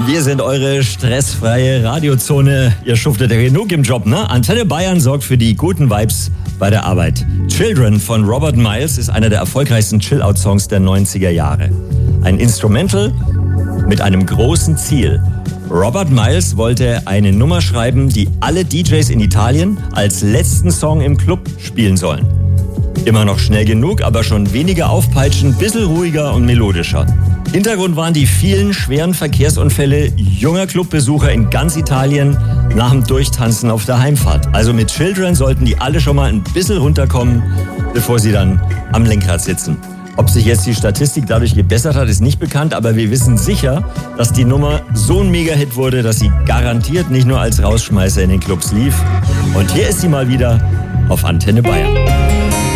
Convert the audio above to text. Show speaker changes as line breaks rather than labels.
Wir sind eure stressfreie Radiozone. Ihr schuftet ja genug im Job, ne? Antenne Bayern sorgt für die guten Vibes bei der Arbeit. Children von Robert Miles ist einer der erfolgreichsten Chill-Out-Songs der 90er Jahre. Ein Instrumental mit einem großen Ziel. Robert Miles wollte eine Nummer schreiben, die alle DJs in Italien als letzten Song im Club spielen sollen. Immer noch schnell genug, aber schon weniger aufpeitschend, bisschen ruhiger und melodischer. Hintergrund waren die vielen schweren Verkehrsunfälle junger Clubbesucher in ganz Italien nach dem Durchtanzen auf der Heimfahrt. Also mit Children sollten die alle schon mal ein bisschen runterkommen, bevor sie dann am Lenkrad sitzen. Ob sich jetzt die Statistik dadurch gebessert hat, ist nicht bekannt, aber wir wissen sicher, dass die Nummer so ein Mega-Hit wurde, dass sie garantiert nicht nur als Rausschmeißer in den Clubs lief. Und hier ist sie mal wieder auf Antenne Bayern.